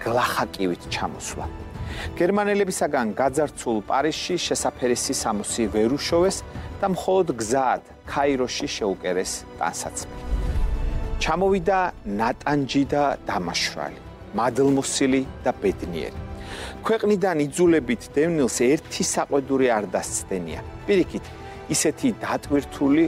გლახაკივით ჩამოსვლა. გერმანელებისაგან გაძარცულ პარიზში შესაფერისი სამოსი ვერ უშოვეს და მხოლოდ გზად ქაიროში შეუკერეს ტანსაცმელი. ჩამოვიდა ნატანჯი და დამაშვალი, მადლმოსილი და ბედნიერი. ქვეყნიდან იძულებით დევნილს ერთი საყვედური არ დასცდენია. პირიქით, ისეთი დატვირთული